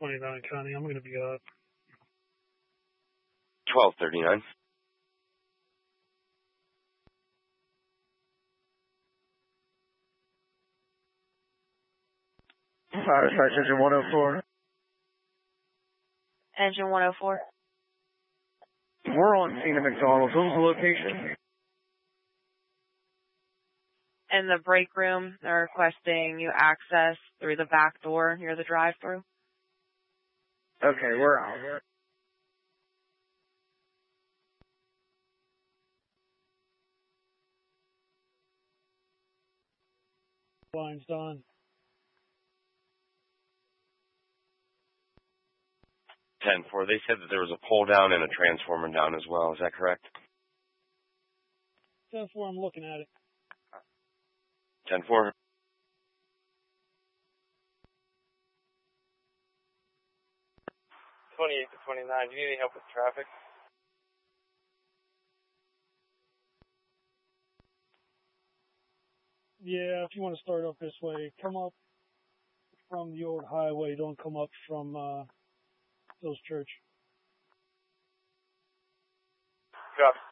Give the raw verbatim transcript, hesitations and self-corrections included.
twenty-nine, Connie. I'm going to be up. twelve thirty-nine. Fire Dispatch Engine one oh four. Engine one oh four. We're on scene at McDonald's. What was the location? In the break room, they're requesting you access through the back door near the drive-thru. Okay, we're out. We're Line's done. ten four. They said that there was a pole down and a transformer down as well. Is that correct? ten four, I'm looking at it. ten four. twenty-eight to twenty-nine. Do you need any help with traffic? Yeah, if you want to start up this way, come up from the old highway. Don't come up from uh, Hills Church. Copy.